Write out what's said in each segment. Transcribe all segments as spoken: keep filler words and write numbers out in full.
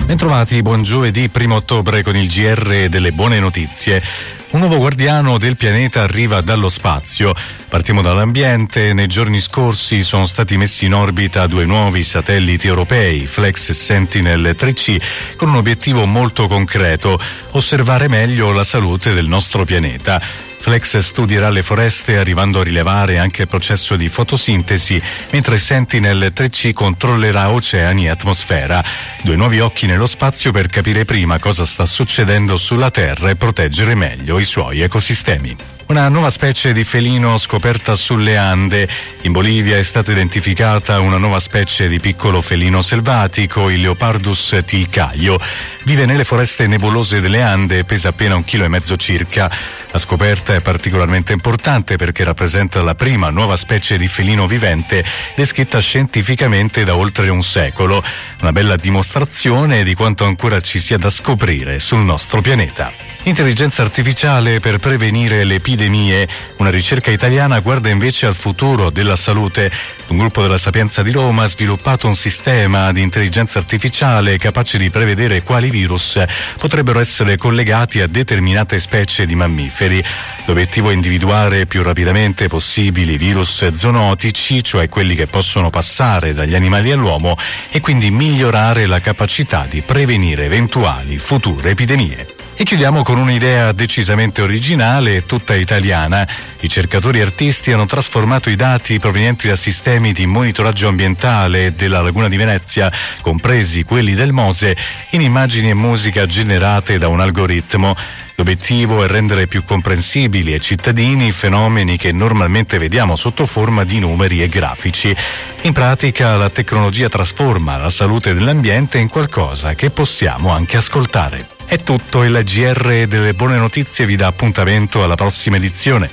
Bentrovati, buon giovedì primo ottobre con il G R delle buone notizie. Un nuovo guardiano del pianeta arriva dallo spazio. Partiamo dall'ambiente. Nei giorni scorsi sono stati messi in orbita due nuovi satelliti europei, Flex e Sentinel tre C, con un obiettivo molto concreto: osservare meglio la salute del nostro pianeta. Flex studierà le foreste arrivando a rilevare anche il processo di fotosintesi, mentre Sentinel tre C controllerà oceani e atmosfera. Due nuovi occhi nello spazio per capire prima cosa sta succedendo sulla Terra e proteggere meglio i suoi ecosistemi. Una nuova specie di felino scoperta sulle Ande. In Bolivia è stata identificata una nuova specie di piccolo felino selvatico, il Leopardus tilcaio. Vive nelle foreste nebulose delle Ande e pesa appena un chilo e mezzo circa. La scoperta è particolarmente importante perché rappresenta la prima nuova specie di felino vivente descritta scientificamente da oltre un secolo. Una bella dimostrazione di quanto ancora ci sia da scoprire sul nostro pianeta. Intelligenza artificiale per prevenire le epidemie. Una ricerca italiana guarda invece al futuro della salute. Un gruppo della Sapienza di Roma ha sviluppato un sistema di intelligenza artificiale capace di prevedere quali virus potrebbero essere collegati a determinate specie di mammiferi. L'obiettivo è individuare più rapidamente possibili virus zoonotici, cioè quelli che possono passare dagli animali all'uomo, e quindi migliorare la capacità di prevenire eventuali future epidemie. E chiudiamo con un'idea decisamente originale e tutta italiana. Ricercatori e artisti hanno trasformato i dati provenienti da sistemi di monitoraggio ambientale della Laguna di Venezia, compresi quelli del Mose, in immagini e musica generate da un algoritmo. L'obiettivo è rendere più comprensibili ai cittadini fenomeni che normalmente vediamo sotto forma di numeri e grafici. In pratica, la tecnologia trasforma la salute dell'ambiente in qualcosa che possiamo anche ascoltare. È tutto, il G R delle buone notizie vi dà appuntamento alla prossima edizione.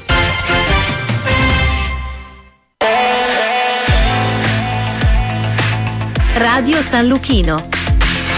Radio San Luchino.